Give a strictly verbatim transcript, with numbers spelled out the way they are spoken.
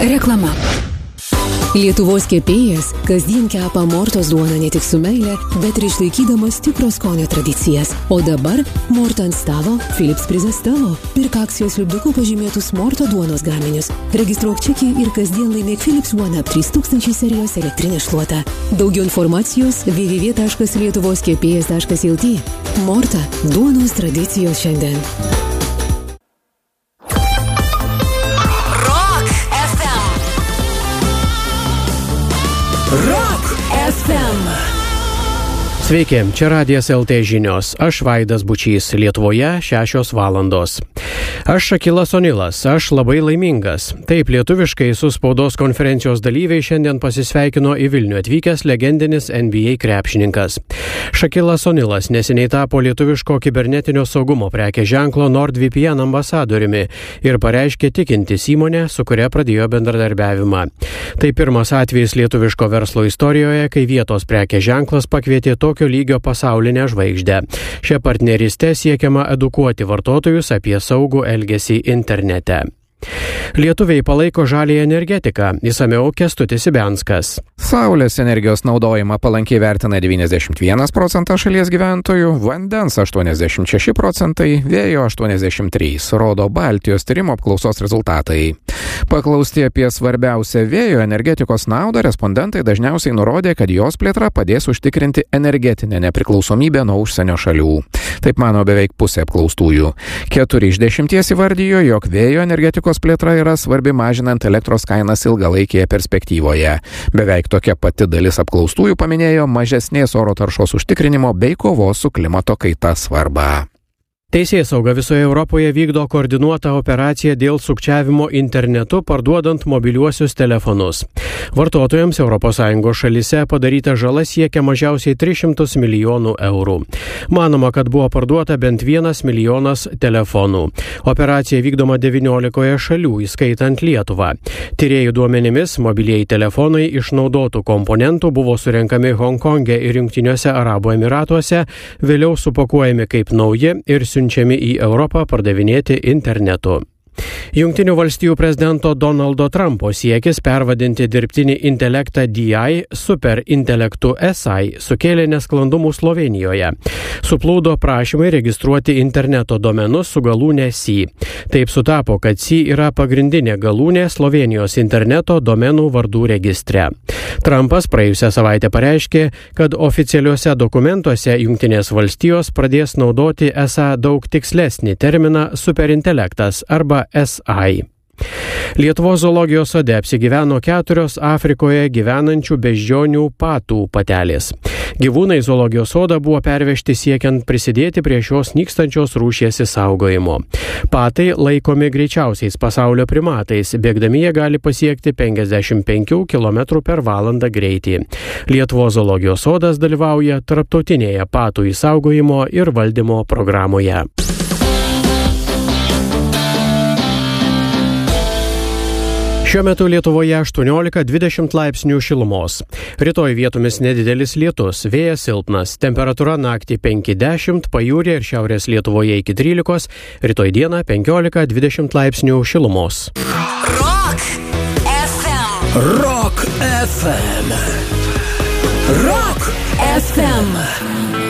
Reklama. Lietuvos kepėjas kasdien kepa Mortos duoną ne tik su meile, bet ir išlaikydamas tikro skonio tradicijas. O dabar Morta ant stalo, Philips prizas tavo. Pirk akcijos lipduku pažymėtus Morto duonos gaminius. Registruok čekį ir kasdien laimėk Philips One Up trys tūkstančiai serijos elektrinę šluotą. Daugiau informacijos w w w taškas lietuvos kepėjas taškas l t. Morta – duonos tradicijos šiandien. Rock F M. Sveiki, čia Radijas L T žinios. Aš Vaidas Bučys, Lietuvoje šešios valandos. Aš Šakilas Onilas, aš labai laimingas. Taip, lietuviškai su spaudos konferencijos dalyviai šiandien pasisveikino į Vilnių atvykęs legendinis N B A krepšininkas. Šakilas Onilas neseniai tapo lietuviško kibernetinio saugumo prekės ženklo NordVPN ambasadoriumi ir pareiškė tikintis įmonę, su kuria pradėjo bendradarbiavimą. Tai pirmas atvejis lietuviško verslo istorijoje, kai vietos prekės ženklas pakvietė tokio lygio pasaulinę žvaigždę. Šią partnerystę siekiama edukuoti vartotojus apie saugų elgesį internete. Lietuviai palaiko žaliąją energetiką, išsamiau Kęstutis Ibenskas. Saulės energijos naudojimą palankiai vertina devyniasdešimt vienas procentas šalies gyventojų, vandens aštuoniasdešimt šeši procentai, vėjo aštuoniasdešimt trys, rodo Baltijos tyrimo apklausos rezultatai. Paklausti apie svarbiausią vėjo energetikos naudą, respondentai dažniausiai nurodė, kad jos plėtra padės užtikrinti energetinę nepriklausomybę nuo užsienio šalių. Taip mano beveik pusė apklaustųjų. Keturi iš dešimties įvardijo, jog vėjo energetikos plėtra yra svarbi mažinant elektros kainas ilgalaikėje perspektyvoje. Beveik tokia pati dalis apklaustųjų paminėjo mažesnės oro taršos užtikrinimo bei kovos su klimato kaita svarbą. Teisėsauga visoje Europoje vykdo koordinuotą operaciją dėl sukčiavimo internetu parduodant mobiliuosius telefonus. Vartotojams Europos Sąjungos šalyse padaryta žala siekia mažiausiai tris šimtus milijonų eurų. Manoma, kad buvo parduota bent vienas milijonas telefonų. Operacija vykdoma devyniolikoje šalių, įskaitant Lietuvą. Tyrėjų duomenimis mobilieji telefonai iš naudotų komponentų buvo surenkami Honkonge ir Jungtiniuose Arabų Emyratuose, vėliau supakuojami kaip nauji ir siunčiami į Europą pardavinėti internetu. Jungtinių valstijų prezidento Donaldo Trumpo siekis pervadinti dirbtinį intelektą D I super intelektu S I sukėlė nesklandumų Slovėnijoje. Suplūdo prašymai registruoti interneto domenus su galūne C. Taip sutapo, kad C yra pagrindinė galūnė Slovėnijos interneto domenų vardų registre. Trumpas praėjusią savaitę pareiškė, kad oficialiuose dokumentuose Jungtinės valstijos pradės naudoti esą daug tikslesnį terminą superintelektas arba S I. Lietuvos zoologijos sode apsigyveno keturios Afrikoje gyvenančių beždžionių patų patelės. Gyvūnai zoologijos sodą buvo pervežti siekiant prisidėti prie šios nykstančios rūšies išsaugojimo. Patai laikomi greičiausiais pasaulio primatais, bėgdami jie gali pasiekti penkiasdešimt penkių kilometrų per valandą greitį. Lietuvos zoologijos sodas dalyvauja tarptautinėje patų išsaugojimo ir valdymo programoje. Šiuo metu Lietuvoje aštuoniolika dvidešimt laipsnių šilumos. Rytoj vietomis nedidelis lietus, vėjas silpnas, temperatūra naktį penki dešimt, pajūryje ir šiaurės Lietuvoje iki trylikos, rytoj dieną penkiolika dvidešimt laipsnių šilumos. Rock F M. Rock F M. Rock F M.